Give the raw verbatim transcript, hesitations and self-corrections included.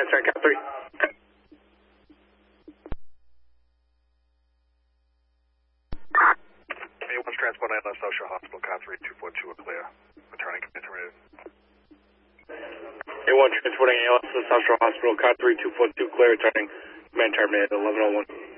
Command turn, Cap three. A one's transport nine South Shore Hospital, Car three two four two, clear. Returning command terminated. A one transporting A L S to South Shore Hospital, Car three two four two, clear, returning command terminated, eleven oh one.